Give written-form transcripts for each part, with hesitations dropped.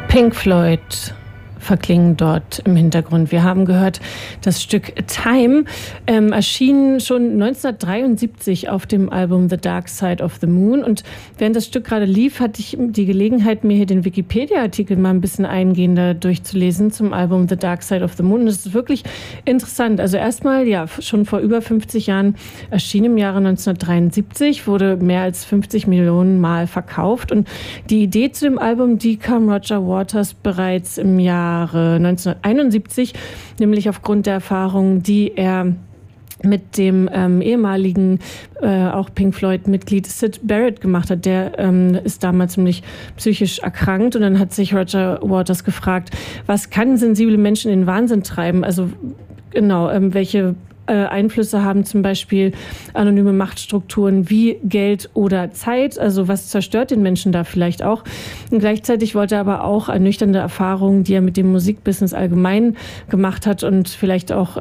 Pink Floyd verklingen dort im Hintergrund. Wir haben gehört, das Stück Time erschien schon 1973 auf dem Album The Dark Side of the Moon. Und während das Stück gerade lief, hatte ich die Gelegenheit, mir hier den Wikipedia-Artikel mal ein bisschen eingehender durchzulesen zum Album The Dark Side of the Moon. Und das ist wirklich interessant. Also erstmal, ja, schon vor über 50 Jahren erschien im Jahre 1973, wurde mehr als 50 Millionen Mal verkauft. Und die Idee zu dem Album, die kam Roger Waters bereits im Jahre 1971, nämlich aufgrund der Erfahrungen, die er mit dem ehemaligen auch Pink Floyd-Mitglied Syd Barrett gemacht hat. Der ist damals ziemlich psychisch erkrankt und dann hat sich Roger Waters gefragt, was kann sensible Menschen in den Wahnsinn treiben? Also genau, welche Einflüsse haben zum Beispiel anonyme Machtstrukturen wie Geld oder Zeit, also was zerstört den Menschen da vielleicht auch. Und gleichzeitig wollte er aber auch ernüchternde Erfahrungen, die er mit dem Musikbusiness allgemein gemacht hat und vielleicht auch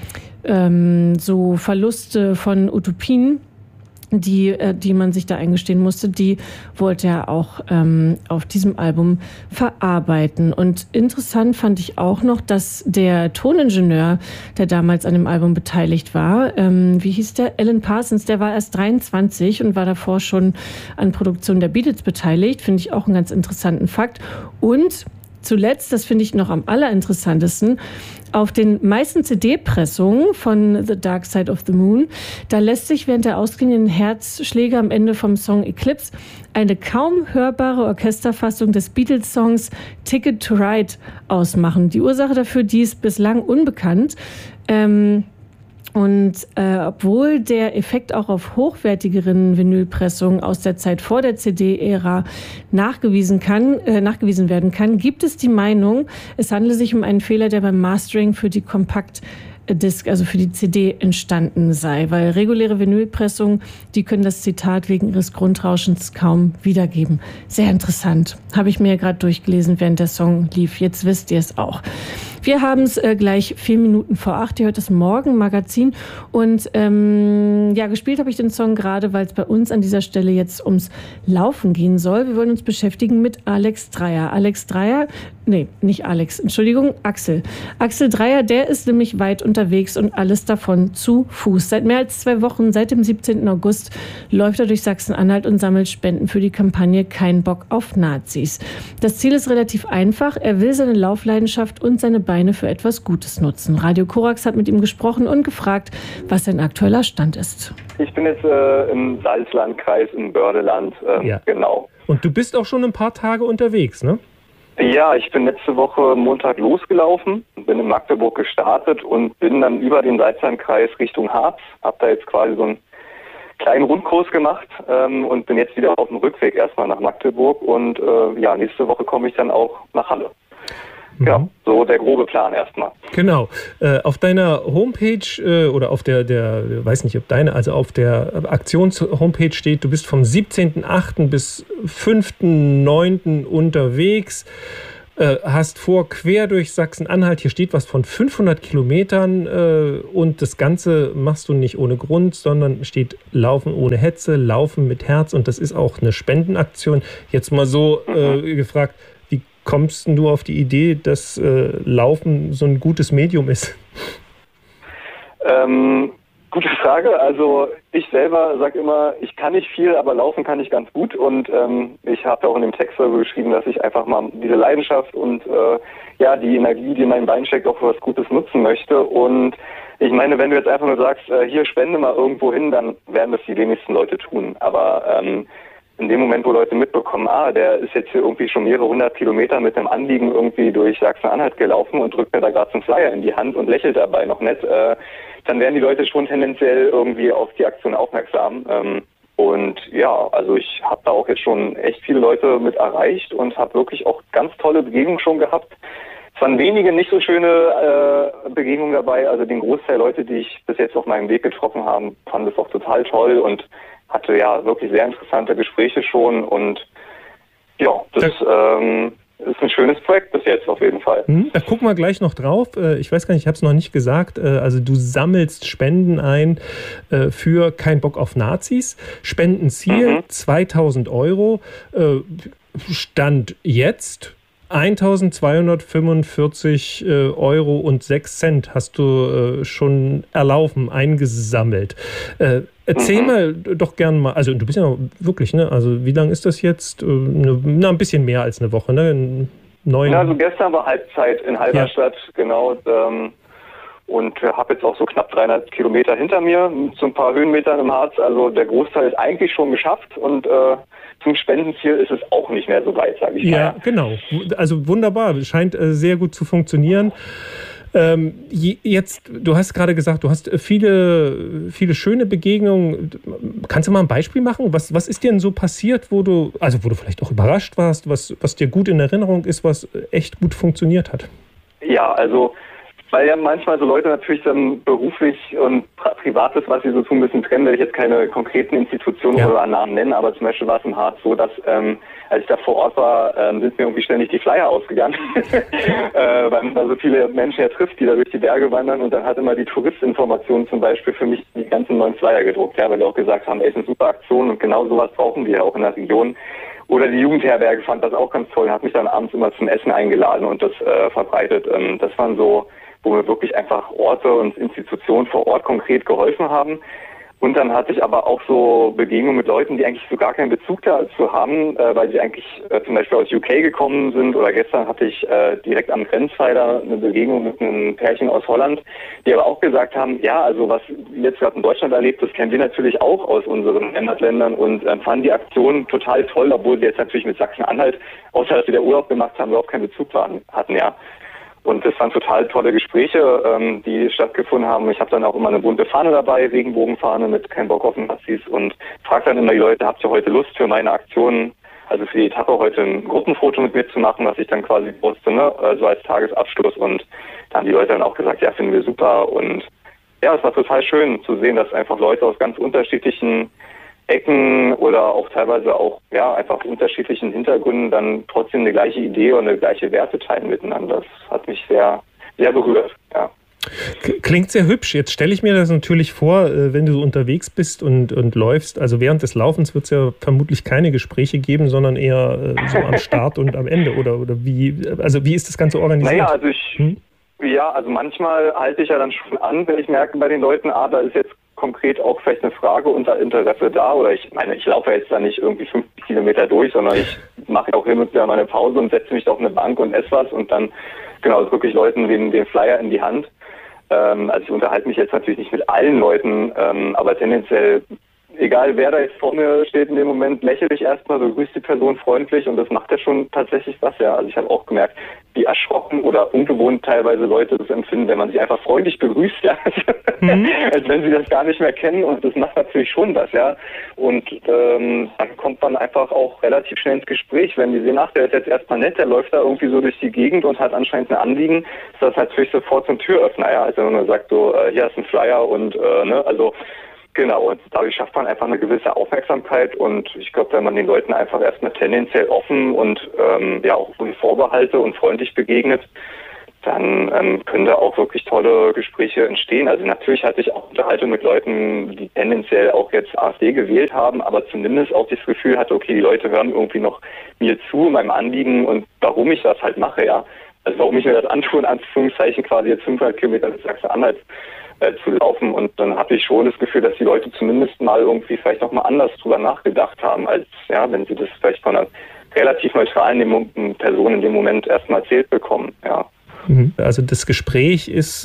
so Verluste von Utopien, die man sich da eingestehen musste, die wollte er auch auf diesem Album verarbeiten. Und interessant fand ich auch noch, dass der Toningenieur, der damals an dem Album beteiligt war, wie hieß der? Alan Parsons, der war erst 23 und war davor schon an Produktion der Beatles beteiligt. Finde ich auch einen ganz interessanten Fakt. Und zuletzt, das finde ich noch am allerinteressantesten, auf den meisten CD-Pressungen von The Dark Side of the Moon, da lässt sich während der ausgehenden Herzschläge am Ende vom Song Eclipse eine kaum hörbare Orchesterfassung des Beatles-Songs Ticket to Ride ausmachen. Die Ursache dafür, die ist bislang unbekannt. Obwohl der Effekt auch auf hochwertigeren Vinylpressungen aus der Zeit vor der CD-Ära nachgewiesen werden kann, gibt es die Meinung, es handle sich um einen Fehler, der beim Mastering für die Compact-Disc, also für die CD, entstanden sei. Weil reguläre Vinylpressungen, die können das Zitat wegen ihres Grundrauschens kaum wiedergeben. Sehr interessant. Habe ich mir ja gerade durchgelesen, während der Song lief. Jetzt wisst ihr es auch. Wir haben es gleich 4 Minuten vor 8. Ihr hört das Morgenmagazin. Und gespielt habe ich den Song gerade, weil es bei uns an dieser Stelle jetzt ums Laufen gehen soll. Wir wollen uns beschäftigen mit Alex Dreyer. Axel. Axel Dreyer, der ist nämlich weit unterwegs und alles davon zu Fuß. Seit mehr als 2 Wochen, seit dem 17. August, läuft er durch Sachsen-Anhalt und sammelt Spenden für die Kampagne Kein Bock auf Nazis. Das Ziel ist relativ einfach. Er will seine Laufleidenschaft und seine Beine für etwas Gutes nutzen. Radio Korax hat mit ihm gesprochen und gefragt, was sein aktueller Stand ist. Ich bin jetzt im Salzlandkreis im Bördeland, genau. Und du bist auch schon ein paar Tage unterwegs, ne? Ja, ich bin letzte Woche Montag losgelaufen, bin in Magdeburg gestartet und bin dann über den Salzlandkreis Richtung Harz. Hab da jetzt quasi so einen kleinen Rundkurs gemacht und bin jetzt wieder auf dem Rückweg erstmal nach Magdeburg und nächste Woche komme ich dann auch nach Halle. Ja, so der grobe Plan erstmal. Genau. Auf deiner Homepage oder auf der auf der Aktions-Homepage steht, du bist vom 17.08. bis 5.09. unterwegs, hast vor quer durch Sachsen-Anhalt, hier steht was von 500 Kilometern und das Ganze machst du nicht ohne Grund, sondern steht Laufen ohne Hetze, Laufen mit Herz und das ist auch eine Spendenaktion. Jetzt mal so gefragt, kommst du auf die Idee, dass Laufen so ein gutes Medium ist? Gute Frage. Also ich selber sage immer, ich kann nicht viel, aber laufen kann ich ganz gut. Und ich habe auch in dem Text darüber geschrieben, dass ich einfach mal diese Leidenschaft und die Energie, die in meinem Bein steckt, auch für was Gutes nutzen möchte. Und ich meine, wenn du jetzt einfach nur sagst, hier spende mal irgendwo hin, dann werden das die wenigsten Leute tun. Aber in dem Moment, wo Leute mitbekommen, der ist jetzt hier irgendwie schon mehrere 100 Kilometer mit einem Anliegen irgendwie durch Sachsen-Anhalt gelaufen und drückt mir da gerade so einen Flyer in die Hand und lächelt dabei noch nett, dann werden die Leute schon tendenziell irgendwie auf die Aktion aufmerksam. Also ich habe da auch jetzt schon echt viele Leute mit erreicht und habe wirklich auch ganz tolle Begegnungen schon gehabt. Es waren wenige nicht so schöne Begegnungen dabei, also den Großteil der Leute, die ich bis jetzt auf meinem Weg getroffen habe, fanden das auch total toll und hatte ja wirklich sehr interessante Gespräche schon und das ist ein schönes Projekt bis jetzt auf jeden Fall. Da gucken wir gleich noch drauf. Ich weiß gar nicht, ich habe es noch nicht gesagt. Also du sammelst Spenden ein für Kein Bock auf Nazis. Spendenziel 2.000 €. Stand jetzt 1.245 Euro und 6 Cent hast du schon erlaufen, eingesammelt. Erzähl mal doch gern mal, also du bist ja wirklich, ne? Also wie lange ist das jetzt? Ein bisschen mehr als eine Woche, ne? Also gestern war Halbzeit in Halberstadt, genau. Und habe jetzt auch so knapp 300 Kilometer hinter mir, zu ein paar Höhenmetern im Harz. Also der Großteil ist eigentlich schon geschafft und zum Spendenziel ist es auch nicht mehr so weit, sage ich mal. Ja, genau. Also wunderbar. Scheint sehr gut zu funktionieren. Jetzt, du hast gerade gesagt, du hast viele schöne Begegnungen. Kannst du mal ein Beispiel machen? Was ist dir denn so passiert, wo du vielleicht auch überrascht warst, was dir gut in Erinnerung ist, was echt gut funktioniert hat? Ja, also weil ja manchmal so Leute natürlich dann beruflich und Privates, was sie so tun müssen, trennen, will ich jetzt keine konkreten Institutionen oder Namen nennen, aber zum Beispiel war es im Harz so, dass als ich da vor Ort war, sind mir irgendwie ständig die Flyer ausgegangen, weil man da so viele Menschen ja trifft, die da durch die Berge wandern, und dann hat immer die Touristinformation zum Beispiel für mich die ganzen neuen Flyer gedruckt, ja, weil die auch gesagt haben, ey, ist eine super Aktion und genau sowas brauchen wir auch in der Region. Oder die Jugendherberge fand das auch ganz toll, hat mich dann abends immer zum Essen eingeladen und das verbreitet. Das waren so, wo mir wirklich einfach Orte und Institutionen vor Ort konkret geholfen haben. Und dann hatte ich aber auch so Begegnungen mit Leuten, die eigentlich so gar keinen Bezug dazu haben, weil sie eigentlich zum Beispiel aus UK gekommen sind. Oder gestern hatte ich direkt am Grenzpfeiler eine Begegnung mit einem Pärchen aus Holland, die aber auch gesagt haben, ja, also was jetzt gerade in Deutschland erlebt, das kennen wir natürlich auch aus unseren Heimatländern und fanden die Aktion total toll, obwohl sie jetzt natürlich mit Sachsen-Anhalt, außer dass sie der Urlaub gemacht haben, überhaupt keinen Bezug hatten, ja. Und es waren total tolle Gespräche, die stattgefunden haben. Ich habe dann auch immer eine bunte Fahne dabei, Regenbogenfahne mit kein Bock auf Nazis, und frage dann immer die Leute, habt ihr heute Lust für meine Aktion, also für die Etappe heute ein Gruppenfoto mit mir zu machen, was ich dann quasi poste, ne, so als Tagesabschluss. Und da haben die Leute dann auch gesagt, ja, finden wir super. Und ja, es war total schön zu sehen, dass einfach Leute aus ganz unterschiedlichen Ecken oder auch teilweise auch einfach unterschiedlichen Hintergründen dann trotzdem eine gleiche Idee und eine gleiche Werte teilen miteinander. Das hat mich sehr, sehr berührt. Ja. Klingt sehr hübsch. Jetzt stelle ich mir das natürlich vor, wenn du so unterwegs bist und läufst. Also während des Laufens wird es ja vermutlich keine Gespräche geben, sondern eher so am Start und am Ende. Oder wie? Also wie ist das Ganze organisiert? Naja, also manchmal halte ich ja dann schon an, wenn ich merke bei den Leuten, da ist jetzt konkret auch vielleicht eine Frage unter Interesse da, oder ich laufe jetzt da nicht irgendwie 50 Kilometer durch, sondern ich mache auch hin und wieder meine Pause und setze mich auf eine Bank und esse was und dann drücke ich Leuten den Flyer in die Hand. Also ich unterhalte mich jetzt natürlich nicht mit allen Leuten, aber tendenziell, egal wer da jetzt vor mir steht in dem Moment, lächle ich erstmal, begrüße die Person freundlich, und das macht ja schon tatsächlich was, ja. Also ich habe auch gemerkt, wie erschrocken oder ungewohnt teilweise Leute das empfinden, wenn man sich einfach freundlich begrüßt, ja. Als wenn sie das gar nicht mehr kennen, und das macht natürlich schon was, ja. Und dann kommt man einfach auch relativ schnell ins Gespräch, wenn die sehen, der ist jetzt erstmal nett, der läuft da irgendwie so durch die Gegend und hat anscheinend ein Anliegen, ist das natürlich sofort so ein Türöffner, ja. Also wenn man sagt so, hier ist ein Flyer und also genau, und dadurch schafft man einfach eine gewisse Aufmerksamkeit, und ich glaube, wenn man den Leuten einfach erstmal tendenziell offen und auch ohne Vorbehalte und freundlich begegnet, dann können da auch wirklich tolle Gespräche entstehen. Also natürlich hatte ich auch Unterhaltung mit Leuten, die tendenziell auch jetzt AfD gewählt haben, aber zumindest auch das Gefühl hatte, okay, die Leute hören irgendwie noch mir zu, meinem Anliegen und warum ich das halt mache, ja. Also warum ich mir das antue, in Anführungszeichen quasi jetzt 500 Kilometer bis Sachsen-Anhalt zu laufen, und dann hatte ich schon das Gefühl, dass die Leute zumindest mal irgendwie vielleicht noch mal anders drüber nachgedacht haben, als wenn sie das vielleicht von einer relativ neutralen Person in dem Moment erstmal erzählt bekommen, ja. Also das Gespräch ist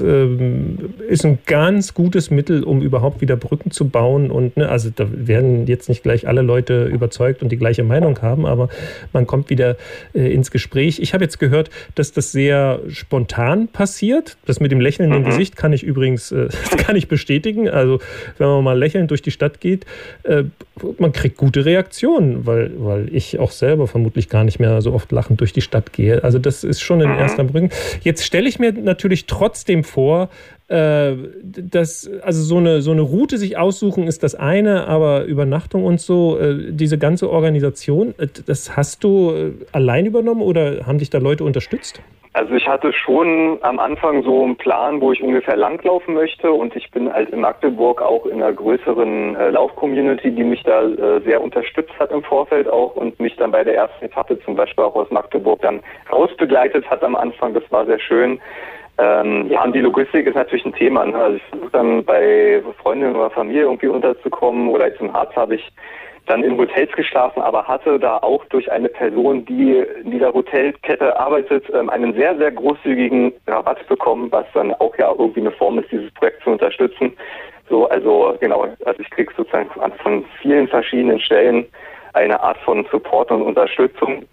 ein ganz gutes Mittel, um überhaupt wieder Brücken zu bauen. Und also da werden jetzt nicht gleich alle Leute überzeugt und die gleiche Meinung haben, aber man kommt wieder ins Gespräch. Ich habe jetzt gehört, dass das sehr spontan passiert. Das mit dem lächelnden Gesicht kann ich übrigens kann ich bestätigen. Also wenn man mal lächelnd durch die Stadt geht, man kriegt gute Reaktionen, weil ich auch selber vermutlich gar nicht mehr so oft lachend durch die Stadt gehe. Also das ist schon ein erster Brücken. Jetzt stelle ich mir natürlich trotzdem vor, Also so eine Route sich aussuchen ist das eine, aber Übernachtung und so, diese ganze Organisation, das hast du allein übernommen oder haben dich da Leute unterstützt? Also ich hatte schon am Anfang so einen Plan, wo ich ungefähr langlaufen möchte, und ich bin halt in Magdeburg auch in einer größeren Lauf-Community, die mich da sehr unterstützt hat im Vorfeld auch und mich dann bei der ersten Etappe zum Beispiel auch aus Magdeburg dann rausbegleitet hat am Anfang. Das war sehr schön. Und die Logistik ist natürlich ein Thema. Ne? Also ich versuche dann bei Freundinnen oder Familie irgendwie unterzukommen, oder jetzt im Harz habe ich dann in Hotels geschlafen, aber hatte da auch durch eine Person, die in dieser Hotelkette arbeitet, einen sehr, sehr großzügigen Rabatt bekommen, was dann auch ja irgendwie eine Form ist, dieses Projekt zu unterstützen. So, also genau, also ich kriege sozusagen von vielen verschiedenen Stellen eine Art von Support und Unterstützung.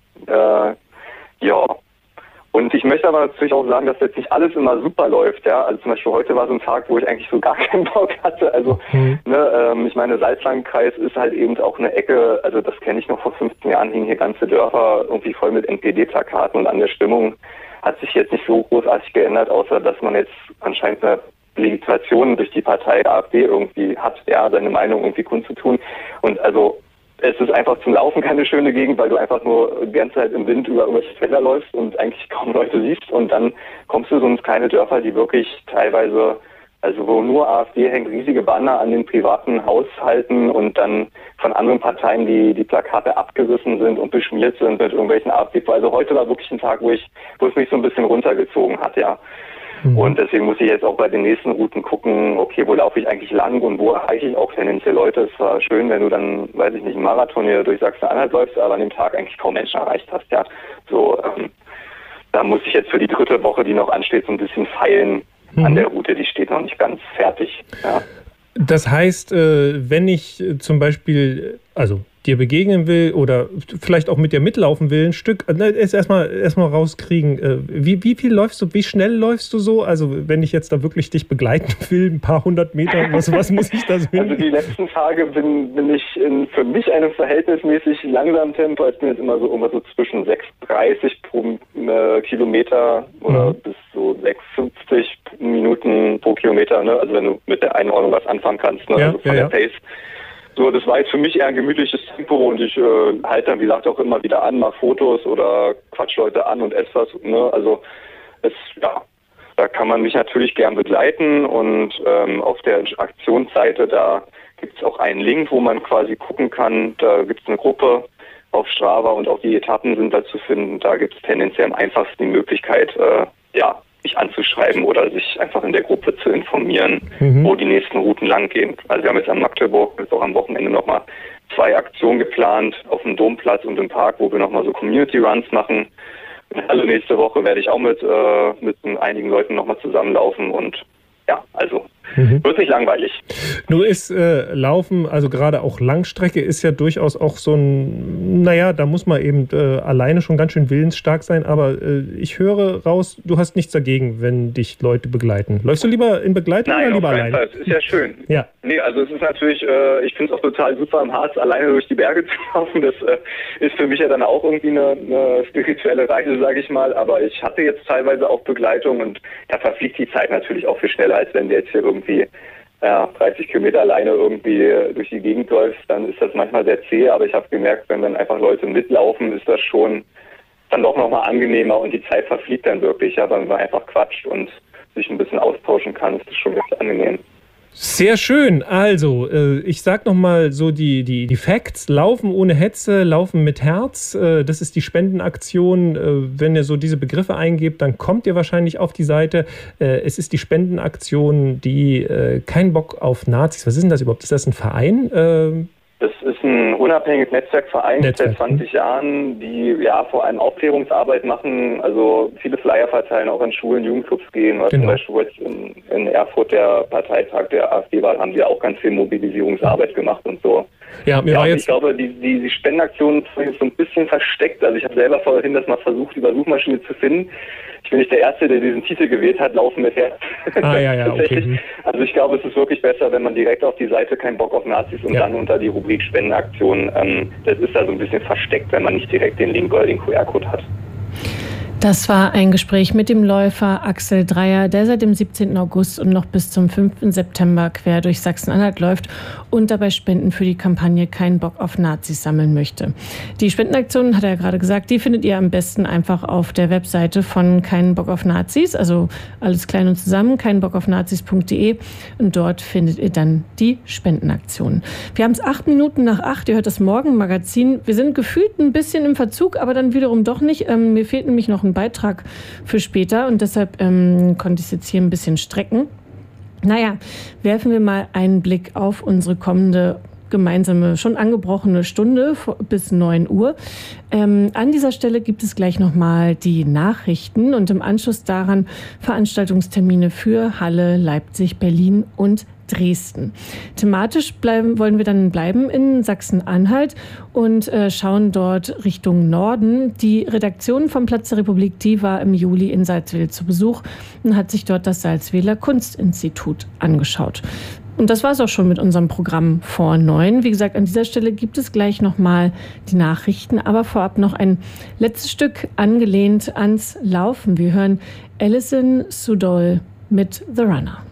Und ich möchte aber natürlich auch sagen, dass jetzt nicht alles immer super läuft. Ja, also zum Beispiel heute war so ein Tag, wo ich eigentlich so gar keinen Bock hatte. Also ich meine, Salzlandkreis ist halt eben auch eine Ecke, also das kenne ich noch, vor 15 Jahren hingen hier ganze Dörfer irgendwie voll mit NPD-Plakaten, und an der Stimmung hat sich jetzt nicht so großartig geändert, außer dass man jetzt anscheinend eine Legitimation durch die Partei AfD irgendwie hat, ja, seine Meinung irgendwie kundzutun. Und also es ist einfach zum Laufen keine schöne Gegend, weil du einfach nur die ganze Zeit im Wind über irgendwelche Felder läufst und eigentlich kaum Leute siehst. Und dann kommst du so in kleine Dörfer, die wirklich teilweise, also wo nur AfD hängt, riesige Banner an den privaten Haushalten und dann von anderen Parteien die Plakate abgerissen sind und beschmiert sind mit irgendwelchen AfD. Also heute war wirklich ein Tag, wo es mich so ein bisschen runtergezogen hat, ja. Und deswegen muss ich jetzt auch bei den nächsten Routen gucken, okay, wo laufe ich eigentlich lang und wo erreiche ich auch tendenziell Leute. Es war schön, wenn du dann, weiß ich nicht, einen Marathon hier durch Sachsen-Anhalt läufst, aber an dem Tag eigentlich kaum Menschen erreicht hast, ja. So, da muss ich jetzt für die 3. Woche, die noch ansteht, so ein bisschen feilen an der Route. Die steht noch nicht ganz fertig, ja. Das heißt, wenn ich zum Beispiel, also dir begegnen will oder vielleicht auch mit dir mitlaufen will, ein Stück, erstmal rauskriegen, wie viel läufst du, wie schnell läufst du so? Also wenn ich jetzt da wirklich dich begleiten will, ein paar 100 Meter, was muss ich da so hin? Also die letzten Tage bin ich für mich einem verhältnismäßig langsamen Tempo. Ich bin jetzt immer so irgendwas so zwischen 6,30 pro Kilometer oder bis so 6,50 Minuten pro Kilometer, ne? Also wenn du mit der Einordnung was anfangen kannst, ne? Also von der Pace. So, das war jetzt für mich eher ein gemütliches Tempo, und ich halte dann, wie gesagt, auch immer wieder an, mache Fotos oder quatsch Leute an und esse was. Ne? Also da kann man mich natürlich gern begleiten, und auf der Aktionsseite, da gibt es auch einen Link, wo man quasi gucken kann. Da gibt es eine Gruppe auf Strava und auch die Etappen sind da zu finden. Da gibt es tendenziell am einfachsten die Möglichkeit, mich anzuschreiben oder sich einfach in der Gruppe zu informieren, wo die nächsten Routen lang gehen. Also wir haben jetzt am Magdeburg jetzt auch am Wochenende nochmal 2 Aktionen geplant, auf dem Domplatz und im Park, wo wir nochmal so Community Runs machen. Also nächste Woche werde ich auch mit einigen Leuten nochmal zusammenlaufen, und ja, also wird nicht langweilig. Nur ist Laufen, also gerade auch Langstrecke, ist ja durchaus auch so ein, da muss man eben alleine schon ganz schön willensstark sein, aber ich höre raus, du hast nichts dagegen, wenn dich Leute begleiten. Läufst du lieber in Begleitung oder lieber alleine? Nein, das ist ja schön. Ja. Nee, also es ist natürlich, ich finde es auch total super, im Harz alleine durch die Berge zu laufen. Das ist für mich ja dann auch irgendwie eine spirituelle Reise, sage ich mal, aber ich hatte jetzt teilweise auch Begleitung, und da verfliegt die Zeit natürlich auch viel schneller, als wenn wir jetzt hier irgendwie 30 Kilometer alleine irgendwie durch die Gegend läufst, dann ist das manchmal sehr zäh, aber ich habe gemerkt, wenn dann einfach Leute mitlaufen, ist das schon dann doch nochmal angenehmer, und die Zeit verfliegt dann wirklich, aber wenn man einfach quatscht und sich ein bisschen austauschen kann, ist das schon wirklich angenehm. Sehr schön. Also, ich sag nochmal so die Facts. Laufen ohne Hetze, Laufen mit Herz. Das ist die Spendenaktion. Wenn ihr so diese Begriffe eingebt, dann kommt ihr wahrscheinlich auf die Seite. Es ist die Spendenaktion, die kein Bock auf Nazis. Was ist denn das überhaupt? Ist das ein Verein? Das ist ein unabhängiges Netzwerkverein seit 20 Jahren, die vor allem Aufklärungsarbeit machen, also viele Flyer verteilen, auch in Schulen, Jugendclubs gehen. Oder zum Beispiel jetzt in Erfurt der Parteitag der AfD war, haben wir auch ganz viel Mobilisierungsarbeit gemacht und so. Ja, ich glaube, die Spendenaktion ist so ein bisschen versteckt. Also ich habe selber vorhin das mal versucht, über Suchmaschine zu finden. Ich bin nicht der Erste, der diesen Titel gewählt hat, Laufen mit Herz. Okay. Also ich glaube, es ist wirklich besser, wenn man direkt auf die Seite kein Bock auf Nazis und dann unter die Rubrik Spendenaktion. Das ist da so ein bisschen versteckt, wenn man nicht direkt den Link oder den QR-Code hat. Das war ein Gespräch mit dem Läufer Axel Dreier, der seit dem 17. August und noch bis zum 5. September quer durch Sachsen-Anhalt läuft und dabei Spenden für die Kampagne Kein Bock auf Nazis sammeln möchte. Die Spendenaktion, hat er ja gerade gesagt, die findet ihr am besten einfach auf der Webseite von Kein Bock auf Nazis, also alles klein und zusammen, keinbockaufnazis.de, und dort findet ihr dann die Spendenaktion. Wir haben es 8 Minuten nach 8, ihr hört das Morgenmagazin. Wir sind gefühlt ein bisschen im Verzug, aber dann wiederum doch nicht. Mir fehlt nämlich noch ein Beitrag für später und deshalb konnte ich es jetzt hier ein bisschen strecken. Naja, werfen wir mal einen Blick auf unsere kommende gemeinsame, schon angebrochene Stunde bis 9 Uhr. An dieser Stelle gibt es gleich nochmal die Nachrichten und im Anschluss daran Veranstaltungstermine für Halle, Leipzig, Berlin und Dresden. Thematisch wollen wir dann bleiben in Sachsen-Anhalt und schauen dort Richtung Norden. Die Redaktion vom Platz der Republik, die war im Juli in Salzwedel zu Besuch und hat sich dort das Salzwedler Kunstinstitut angeschaut. Und das war es auch schon mit unserem Programm vor 9. Wie gesagt, an dieser Stelle gibt es gleich nochmal die Nachrichten, aber vorab noch ein letztes Stück angelehnt ans Laufen. Wir hören Alison Sudol mit The Runner.